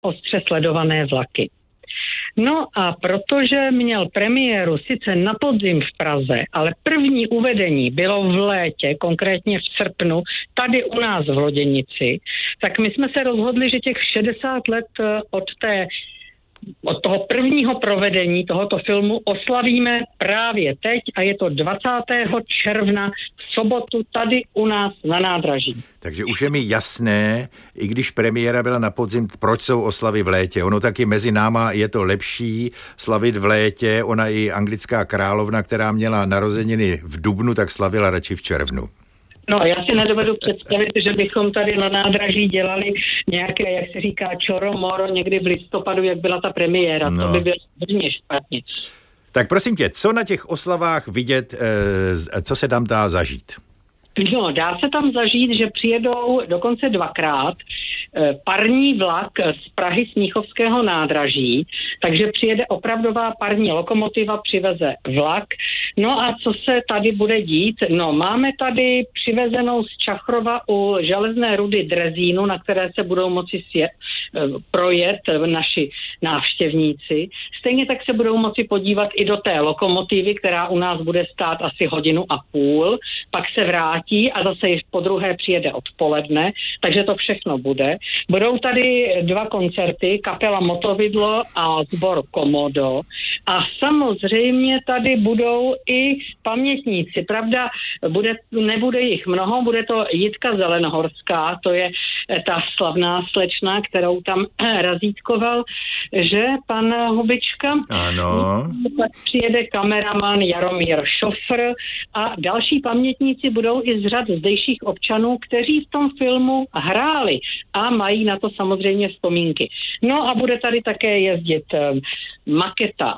ostře sledované vlaky. No a protože měl premiéru sice na podzim v Praze, ale první uvedení bylo v létě, konkrétně v srpnu, tady u nás v Loděnici, tak my jsme se rozhodli, že těch 60 let od toho prvního provedení tohoto filmu oslavíme právě teď a je to 20. června v sobotu tady u nás na nádraží. Takže už je mi jasné, i když premiéra byla na podzim, proč jsou oslavy v létě. Ono taky mezi náma je to lepší slavit v létě. Ona i anglická královna, která měla narozeniny v dubnu, tak slavila radši v červnu. No, já si nedovedu představit, že bychom tady na nádraží dělali nějaké, jak se říká, čoro-moro někdy v listopadu, jak byla ta premiéra. No. To by bylo hodně špatně. Tak prosím tě, co na těch oslavách vidět, co se tam dá zažít? No, dá se tam zažít, že přijedou dokonce 2krát parní vlak z Prahy z Mnichovského nádraží, takže přijede opravdová parní lokomotiva, přiveze vlak. No a co se tady bude dít? No, máme tady přivezenou z Čachrova u železné rudy drezínu, na které se budou moci projet naši návštěvníci. Stejně tak se budou moci podívat i do té lokomotivy, která u nás bude stát asi 1,5 hodiny, pak se vrátí a zase již podruhé přijede odpoledne, takže to všechno bude. Budou tady 2 koncerty, kapela Motovidlo a sbor Komodo a samozřejmě tady budou i pamětníci. Pravda, nebude jich mnoho, bude to Jitka Zelenohorská, to je ta slavná slečna, kterou tam razítkoval, že pan Hubička. Ano. Pak přijede kameraman Jaromír Šofr a další pamětníci budou i z řad zdejších občanů, kteří v tom filmu hráli a mají na to samozřejmě vzpomínky. No a bude tady také jezdit maketa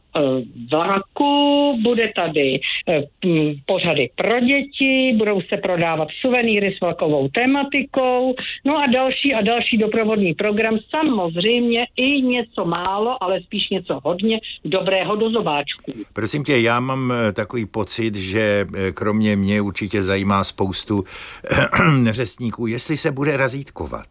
vlaku, bude tady pořady pro děti, budou se prodávat suvenýry s vlakovou tematikou, no a další doprovodný program, samozřejmě i něco málo, ale spíš něco hodně dobrého do zobáčků. Prosím tě, já mám takový pocit, že kromě mě určitě zajímá spoustu neřestníků, jestli se bude razítkovat.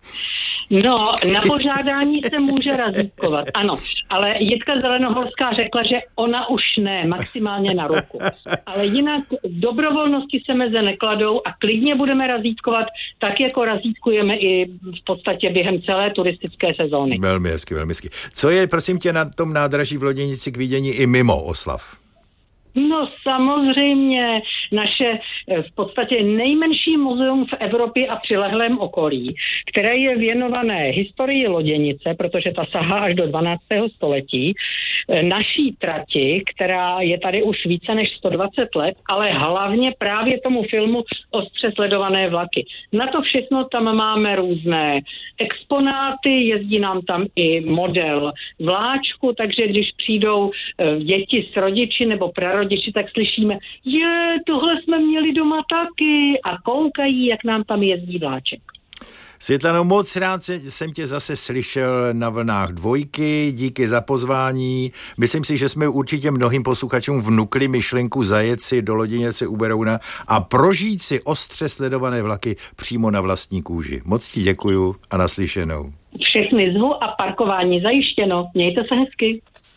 No, na požádání se může razítkovat, ano, ale Jitka Zelenohorská řekla, že ona už ne, maximálně na ruku. Ale jinak dobrovolnosti se meze nekladou a klidně budeme razítkovat tak, jako razítkujeme i v podstatě během celé turistické sezóny. Velmi hezky, velmi hezky. Co je, prosím tě, na tom nádraží v Loděnici k vidění i mimo oslav? No samozřejmě naše v podstatě nejmenší muzeum v Evropě a přilehlém okolí, které je věnované historii Loděnice, protože ta sahá až do 12. století, naší trati, která je tady už více než 120 let, ale hlavně právě tomu filmu Ostře sledované vlaky. Na to všechno tam máme různé exponáty, jezdí nám tam i model vláčku, takže když přijdou děti s rodiči nebo prarodiči, tak slyšíme, tohle jsme měli doma taky a koukají, jak nám tam jezdí vláček. Světlano, moc rád jsem tě zase slyšel na vlnách Dvojky, díky za pozvání. Myslím si, že jsme určitě mnohým posluchačům vnukli myšlenku zajet si do Loděnice u Berouna a prožít si ostře sledované vlaky přímo na vlastní kůži. Moc ti děkuju a naslyšenou. Všechny zvu a parkování zajištěno. Mějte se hezky.